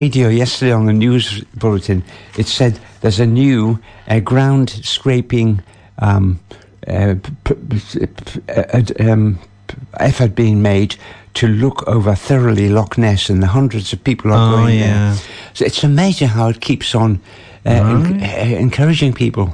radio yesterday on the news bulletin. It said there's a new ground scraping effort being made to look over thoroughly Loch Ness, and the hundreds of people are going there. So it's amazing how it keeps on encouraging people.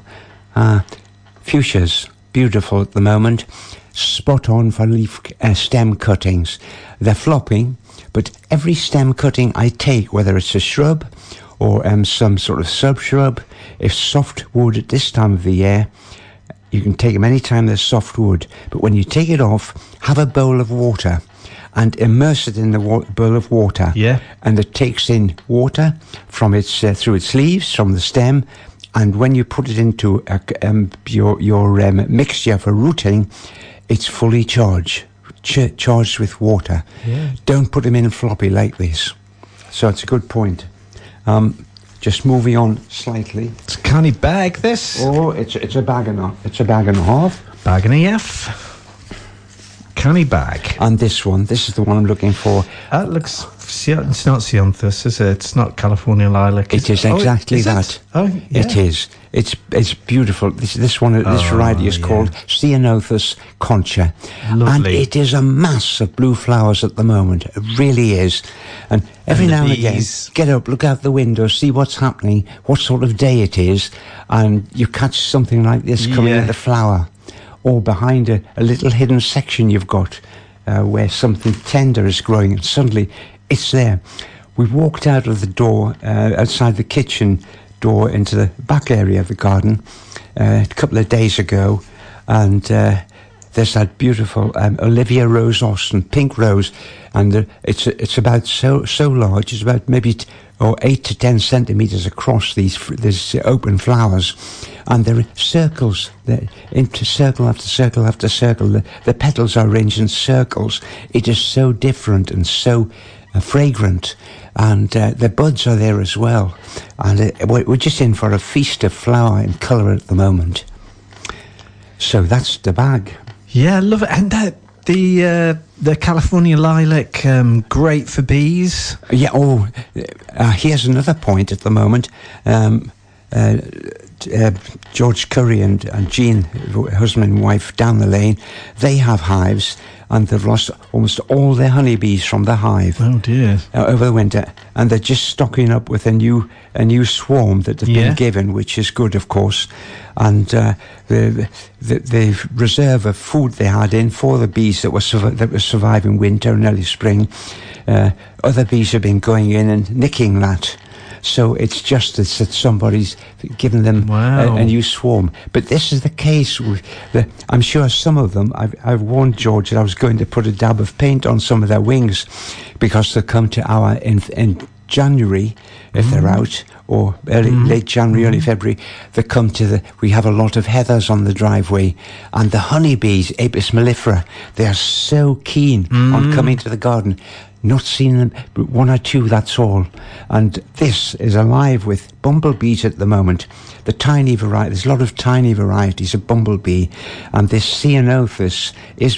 Fuchsias, beautiful at the moment, spot on for leaf stem cuttings. They're flopping, but every stem cutting I take, whether it's a shrub or some sort of sub-shrub, if soft wood at this time of the year, you can take them any time there's soft wood, but when you take it off, have a bowl of water and immerse it in the bowl of water. Yeah. And it takes in water from its through its leaves, from the stem, and when you put it into your mixture for rooting, it's fully charged with water. Yeah. Don't put them in floppy like this. So it's a good point. Just moving on slightly. It's a canny bag, this. Oh, it's a bag and a half. It's a bag and a half. Bag and a half. Canny bag. And this is the one I'm looking for. That looks... It's not Ceanthus, is it? It's not California lilac. It is exactly that. It? Oh, yeah. It is. It's beautiful. This variety is called Ceanothus concha. Lovely. And it is a mass of blue flowers at the moment. It really is. And every now and again, get up, look out the window, see what's happening, what sort of day it is, and you catch something like this coming in the flower. Or behind a little hidden section you've got where something tender is growing, and suddenly it's there. We walked out of the door, outside the kitchen door, into the back area of the garden a couple of days ago, and there's that beautiful Olivia Rose Austin, pink rose, and it's about so large. It's about maybe 8 to 10 centimeters across these open flowers, and there are circles, into circle after circle after circle. The petals are arranged in circles. It is so different and so fragrant, and the buds are there as well, and we're just in for a feast of flower and colour at the moment. So that's the bag. Yeah, I love it. And the California lilac, great for bees. Yeah. Here's another point at the moment. George Curry and Jean, husband and wife down the lane, they have hives, and they've lost almost all their honeybees from the hive. Oh dear! Over the winter, and they're just stocking up with a new swarm that they've been given, which is good, of course. And the reserve of food they had in for the bees that were surviving winter and early spring, other bees have been going in and nicking that. So it's just that somebody's given them a new swarm. But this is the case with I'm sure some of them, I've warned George that I was going to put a dab of paint on some of their wings, because they'll come to our in January, if they're out, or late January, early February, they come to we have a lot of heathers on the driveway, and the honeybees, Apis mellifera, they are so keen on coming to the garden. Not seen them, but one or two, that's all. And this is alive with bumblebees at the moment. The tiny variety, there's a lot of tiny varieties of bumblebee, and this Ceanothus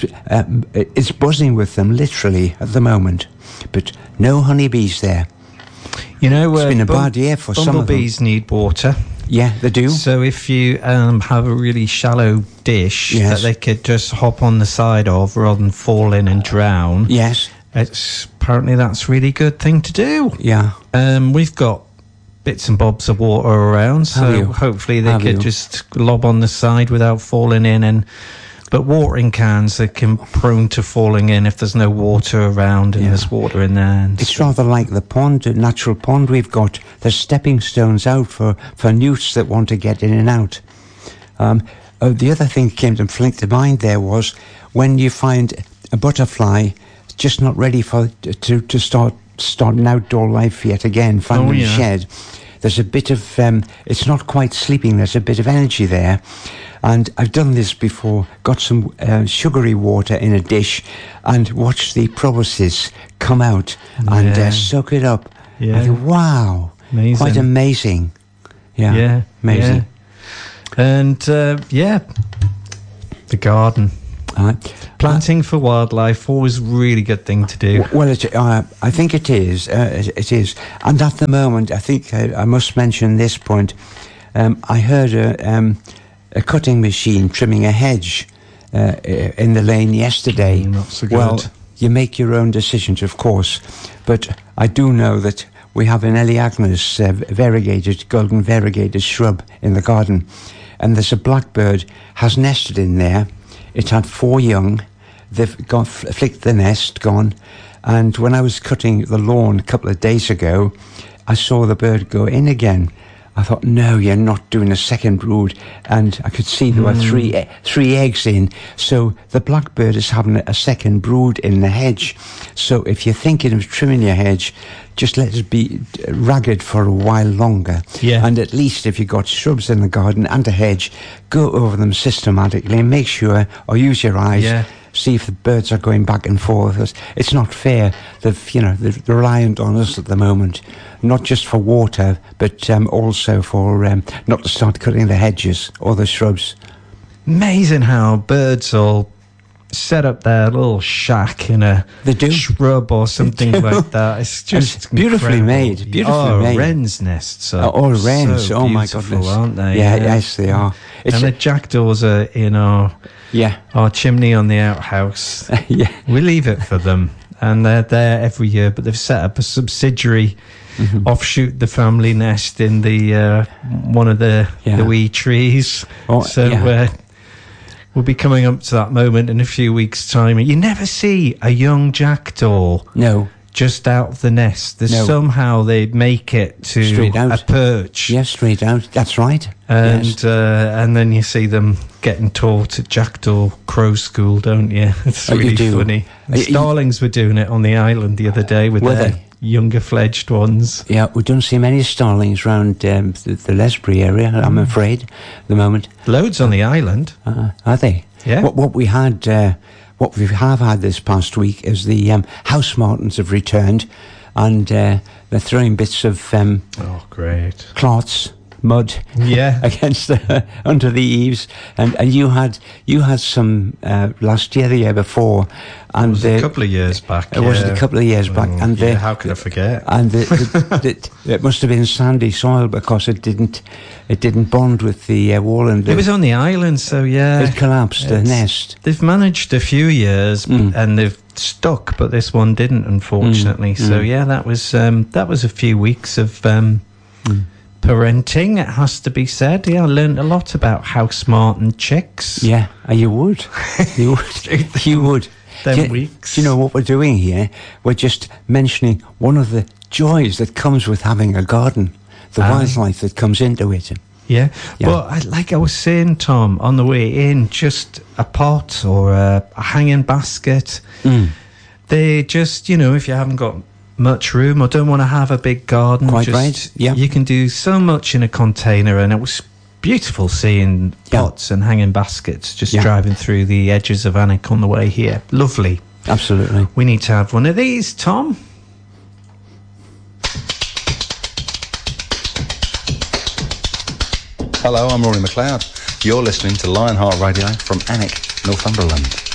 is buzzing with them literally at the moment. But no honeybees there. You know, it's been a bad year for some of them. Bumblebees need water. Yeah, they do. So if you have a really shallow dish that they could just hop on the side of rather than fall in and drown. Yes. Apparently that's a really good thing to do. Yeah. We've got bits and bobs of water around, so hopefully they could just lob on the side without falling in. But watering cans are prone to falling in if there's no water around and there's water in there. It's rather like the pond, a natural pond we've got. There's stepping stones out for newts that want to get in and out. The other thing that came to mind there was when you find a butterfly just not ready to start an outdoor life yet again, finding a shed. There's a bit of, it's not quite sleeping, there's a bit of energy there. And I've done this before, got some sugary water in a dish and watched the proboscis come out and soak it up. Yeah. I think, wow, amazing. Quite amazing. Yeah, amazing. Yeah. And, the garden. Planting for wildlife, always a really good thing to do. Well, I think it is. It is. And at the moment, I think I must mention this point. I heard a cutting machine trimming a hedge in the lane yesterday. Not so good. Well, you make your own decisions, of course. But I do know that we have an Elaeagnus golden variegated shrub in the garden. And there's a blackbird has nested in there. It had 4 young. They've flicked the nest, gone. And when I was cutting the lawn a couple of days ago, I saw the bird go in again. I thought, no, you're not doing a second brood. And I could see there were three eggs in. So the blackbird is having a second brood in the hedge. So if you're thinking of trimming your hedge, just let it be ragged for a while longer. Yeah. And at least if you've got shrubs in the garden and a hedge, go over them systematically and make sure, or use your eyes. Yeah. See if the birds are going back and forth. It's not fair. They're reliant on us at the moment, not just for water, but also for not to start cutting the hedges or the shrubs. Amazing how birds all set up their little shack in a shrub or something like that. It's just beautifully made. Beautifully made. Wren's nests. Wrens. So oh my goodness, aren't they? Yeah, yes, they are. And the jackdaws are in our chimney on the outhouse. Yeah, we leave it for them, and they're there every year. But they've set up a subsidiary offshoot the family nest in the one of the wee trees. We'll be coming up to that moment in a few weeks' time. You never see a young jackdaw. No. Just out of the nest. Somehow they make it to a perch. Yes, straight out. That's right. And then you see them getting taught at Jackdaw Crow School, don't you? It's really funny. Starlings were doing it on the island the other day with their younger fledged ones. Yeah, we don't see many starlings around the Lesbury area, I'm afraid, at the moment. Loads on the island. Are they? Yeah. What we have had this past week is the house martins have returned, and they're throwing bits of great cloths, mud, against under the eaves, and you had some last year, the year before, and it was a couple of years back. It was a couple of years back, and how could I forget? And it must have been sandy soil because it didn't bond with the wall, and it was on the island, so it collapsed. The nest. They've managed a few years, and they've stuck, but this one didn't, unfortunately. So that was a few weeks of parenting, it has to be said. I learned a lot about house martin chicks. Yeah, you would. You would. Weeks. Do you know what we're doing here? We're just mentioning one of the joys that comes with having a garden, the wildlife that comes into it. Yeah. But like I was saying, Tom, on the way in, just a pot or a hanging basket. They just, if you haven't got much room or don't want to have a big garden, you can do so much in a container. And it was beautiful seeing pots and hanging baskets just driving through the edges of Alnwick on the way here. Lovely. Absolutely. We need to have one of these, Tom. Hello, I'm Rory McLeod. You're listening to Lionheart Radio from Alnwick, Northumberland.